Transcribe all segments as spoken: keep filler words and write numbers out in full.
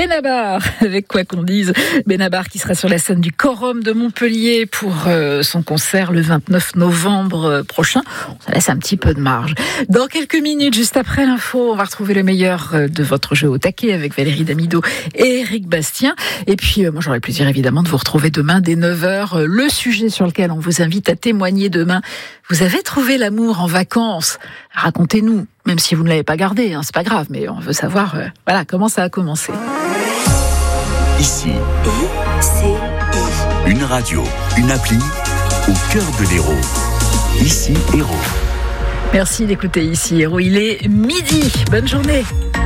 Benabar, avec quoi qu'on dise. Benabar qui sera sur la scène du Quorum de Montpellier pour euh, son concert le vingt-neuf novembre prochain. Ça laisse un petit peu de marge. Dans quelques minutes, juste après l'info, on va retrouver le meilleur de votre jeu au taquet avec Valérie Damido et Éric Bastien. Et puis, euh, moi, j'aurai le plaisir évidemment de vous retrouver demain dès neuf heures. Le sujet sur lequel on vous invite à témoigner demain. Vous avez trouvé l'amour en vacances? Racontez-nous, même si vous ne l'avez pas gardé, hein, c'est pas grave, mais on veut savoir euh, voilà, comment ça a commencé. Ici, I C I. Une radio, une appli, au cœur de l'Hérault. Ici, Hérault. Merci d'écouter Ici, Hérault. Il est midi. Bonne journée.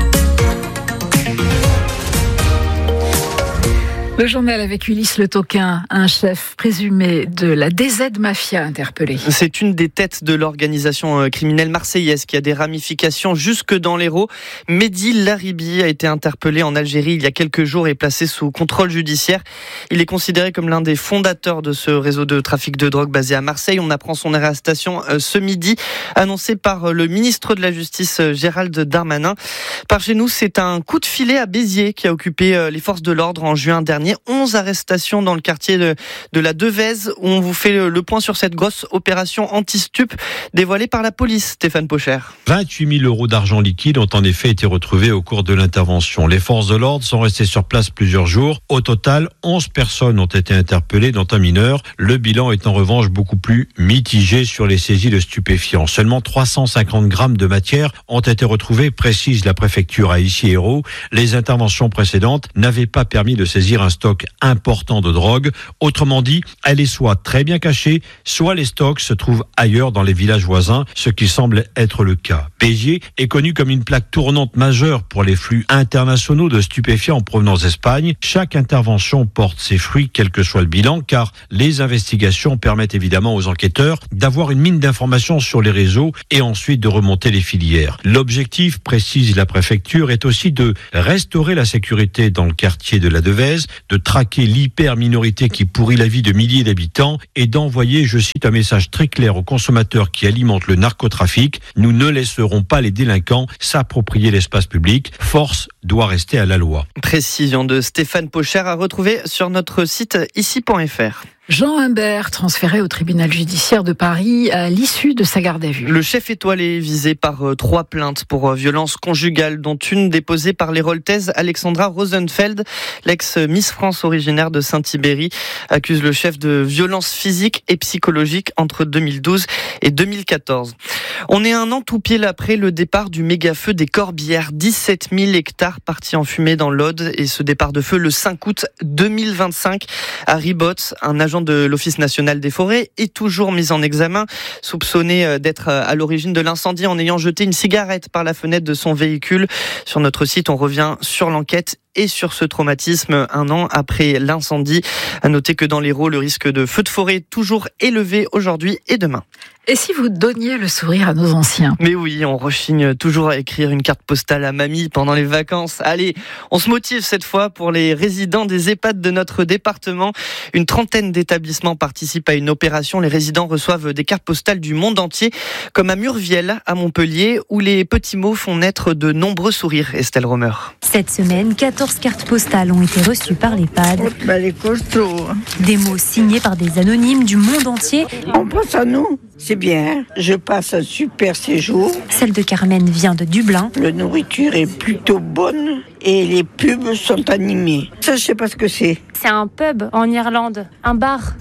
Le journal avec Ulysse Le Toquin, un chef présumé de la D Z Mafia interpellé. C'est une des têtes de l'organisation criminelle marseillaise qui a des ramifications jusque dans l'Hérault. Mehdi Laribi a été interpellé en Algérie il y a quelques jours et placé sous contrôle judiciaire. Il est considéré comme l'un des fondateurs de ce réseau de trafic de drogue basé à Marseille. On apprend son arrestation ce midi, annoncée par le ministre de la Justice Gérald Darmanin. Par chez nous, c'est un coup de filet à Béziers qui a occupé les forces de l'ordre en juin dernier. onze arrestations dans le quartier de, de la Devèze où on vous fait le, le point sur cette grosse opération anti-stup dévoilée par la police. Stéphane Pocher. vingt-huit mille euros d'argent liquide ont en effet été retrouvés au cours de l'intervention. Les forces de l'ordre sont restées sur place plusieurs jours. Au total, onze personnes ont été interpellées, dont un mineur. Le bilan est en revanche beaucoup plus mitigé sur les saisies de stupéfiants. Seulement trois cent cinquante grammes de matière ont été retrouvés, précise la préfecture à Issy-Hérault. Les interventions précédentes n'avaient pas permis de saisir un stock important de drogue. Autrement dit, elle est soit très bien cachée, soit les stocks se trouvent ailleurs dans les villages voisins, ce qui semble être le cas. Béziers est connu comme une plaque tournante majeure pour les flux internationaux de stupéfiants en provenance d'Espagne. Chaque intervention porte ses fruits, quel que soit le bilan, car les investigations permettent évidemment aux enquêteurs d'avoir une mine d'informations sur les réseaux et ensuite de remonter les filières. L'objectif, précise la préfecture, est aussi de restaurer la sécurité dans le quartier de la Devèze, de traquer l'hyper-minorité qui pourrit la vie de milliers d'habitants et d'envoyer, je cite, un message très clair aux consommateurs qui alimentent le narcotrafic. Nous ne laisserons pas les délinquants s'approprier l'espace public. Force doit rester à la loi. Précision de Stéphane Pocher à retrouver sur notre site ici point f r. Jean Humbert, transféré au tribunal judiciaire de Paris à l'issue de sa garde à vue. Le chef étoilé est visé par euh, trois plaintes pour euh, violence conjugale, dont une déposée par l'héroltaise Alexandra Rosenfeld, l'ex-Miss France originaire de Saint-Ibéry, accuse le chef de violence physique et psychologique entre deux mille douze et deux mille quatorze. On est un an tout pile après le départ du méga-feu des Corbières. dix-sept mille hectares partis en fumée dans l'Aude, et ce départ de feu le cinq août deux mille vingt-cinq à Ribot, un agent de l'Office national des forêts est toujours mis en examen, soupçonné d'être à l'origine de l'incendie en ayant jeté une cigarette par la fenêtre de son véhicule. Sur notre site, on revient sur l'enquête et sur ce traumatisme un an après l'incendie. À noter que dans l'Hérault, le risque de feu de forêt est toujours élevé aujourd'hui et demain. Et si vous donniez le sourire à nos anciens? Mais oui, on rechigne toujours à écrire une carte postale à mamie pendant les vacances. Allez, on se motive cette fois pour les résidents des EHPAD de notre département. Une trentaine d'établissements participent à une opération. Les résidents reçoivent des cartes postales du monde entier, comme à Murviel, à Montpellier, où les petits mots font naître de nombreux sourires. Estelle Romer. Cette semaine, quatorze cartes postales ont été reçues par l'EHPAD. Oh, bah les costauds. Des mots signés par des anonymes du monde entier. On pense à nous. C'est bien, je passe un super séjour. Celle de Carmen vient de Dublin. La nourriture est plutôt bonne et les pubs sont animées. Ça, je sais pas ce que c'est. C'est un pub en Irlande, un bar.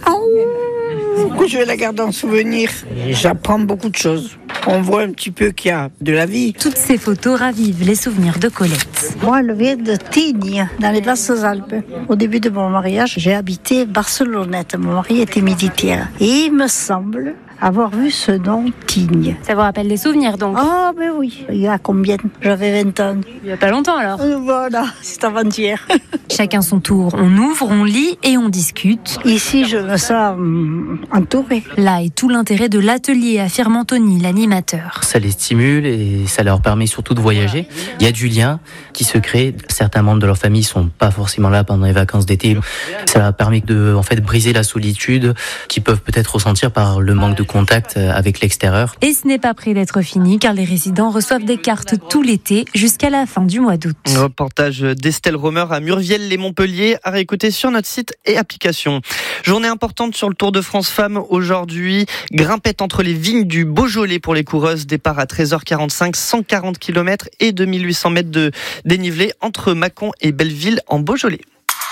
Oh, du coup, je vais la garder en souvenir. Et j'apprends beaucoup de choses. On voit un petit peu qu'il y a de la vie. Toutes ces photos ravivent les souvenirs de Colette. Moi, je viens de Tignes, dans les Basses-Alpes. Au début de mon mariage, j'ai habité Barcelonnette. Mon mari était militaire. Et il me semble avoir vu ce nom Tignes. Ça vous rappelle des souvenirs donc? Ah, ben oui. Il y a combien? J'avais vingt ans. Il n'y a pas longtemps alors? Voilà, c'est avant-hier. Chacun son tour. On ouvre, on lit et on discute. Ici, je me sens entourée. Là est tout l'intérêt de l'atelier, affirme Anthony, l'animateur. Ça les stimule et ça leur permet surtout de voyager. Il y a du lien qui se crée. Certains membres de leur famille sont pas forcément là pendant les vacances d'été. Ça leur permet de, en fait, briser la solitude qu'ils peuvent peut-être ressentir par le manque de contact avec l'extérieur. Et ce n'est pas près d'être fini car les résidents reçoivent des cartes tout l'été jusqu'à la fin du mois d'août. Reportage d'Estelle Romer à Murviel-les-Montpellier à réécouter sur notre site et application. Journée importante sur le Tour de France Femmes aujourd'hui. Grimpette entre les vignes du Beaujolais pour les coureuses. Départ à treize heures quarante-cinq, cent quarante kilomètres et deux mille huit cents mètres de dénivelé entre Mâcon et Belleville en Beaujolais.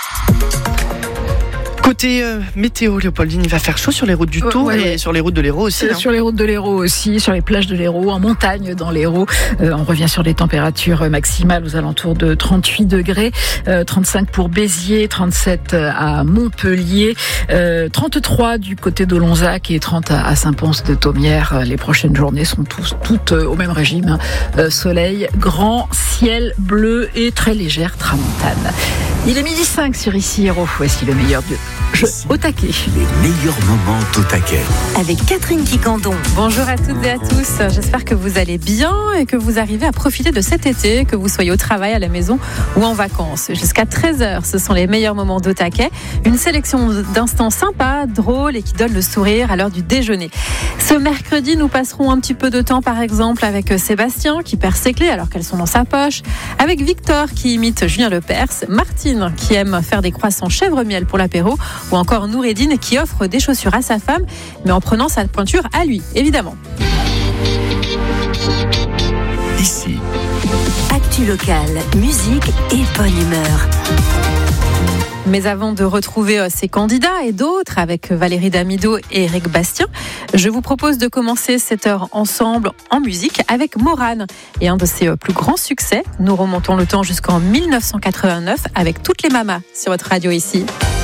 Côté euh, météo, Léopoldine, il va faire chaud sur les routes du Tour euh, ouais, et ouais. sur les routes de l'Hérault aussi. Euh, hein. Sur les routes de l'Hérault aussi, sur les plages de l'Hérault, en montagne dans l'Hérault. Euh, on revient sur les températures maximales aux alentours de trente-huit degrés, euh, trente-cinq pour Béziers, trente-sept à Montpellier, euh, trente-trois du côté de Lonzac et trente à Saint-Pons-de-Thomières. Les prochaines journées sont tous, toutes au même régime. Hein. Euh, soleil, grand, ciel bleu et très légère tramontane. Il est midi cinq sur Ici Hérault. Voici le meilleur de jeu au taquet. Les meilleurs moments au taquet. Avec Catherine Quicandon. Bonjour à toutes et à tous. J'espère que vous allez bien et que vous arrivez à profiter de cet été, que vous soyez au travail, à la maison ou en vacances. Jusqu'à treize heures, ce sont les meilleurs moments d'au taquet. Une sélection d'instants sympas, drôles et qui donnent le sourire à l'heure du déjeuner. Ce mercredi, nous passerons un petit peu de temps, par exemple, avec Sébastien qui perd ses clés alors qu'elles sont dans sa poche, avec Victor qui imite Julien Lepers, Martine qui aime faire des croissants chèvre-miel pour l'apéro, ou encore Noureddine qui offre des chaussures à sa femme, mais en prenant sa pointure à lui, évidemment. Ici. Actu locale, musique et bonne humeur. Mais avant de retrouver ces candidats et d'autres avec Valérie Damido et Eric Bastien, je vous propose de commencer cette heure ensemble en musique avec Morane et un de ses plus grands succès. Nous remontons le temps jusqu'en mille neuf cent quatre-vingt-neuf avec Toutes les mamas sur votre radio ici.